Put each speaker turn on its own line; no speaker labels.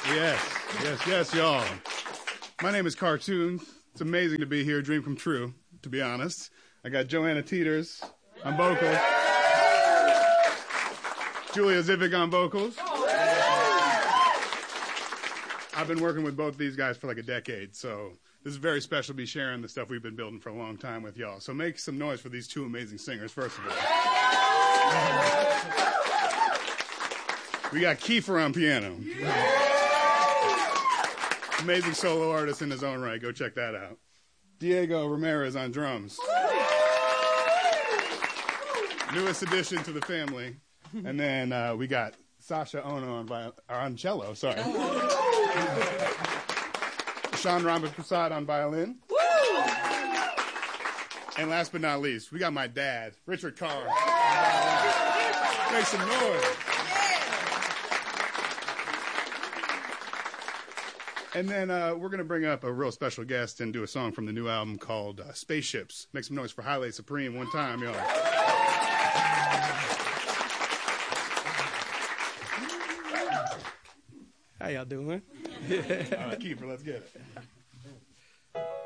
Yes, y'all. My name is Cartoon. It's amazing to be here. Dream come true, to be honest. I got Joanna Teeters on vocals, Julia Zivic on vocals. I've been working with both these guys for like a decade, so this is very special to be sharing the stuff we've been building for a long time with y'all. So make some noise for these two amazing singers, first of all. We got Kiefer on piano. Amazing solo artist in his own right. Go check that out. Diego Ramirez on drums. Newest addition to the family. And then we got Sasha Ono on cello. Sorry. Sean Ramaprasad on violin. And last but not least, we got my dad, Richard Carr. Make some noise. And then we're going to bring up a real special guest and do a song from the new album called Spaceships. Make some noise for Haile Supreme one time, y'all.
How y'all doing?
All right, Kiefer, let's get it.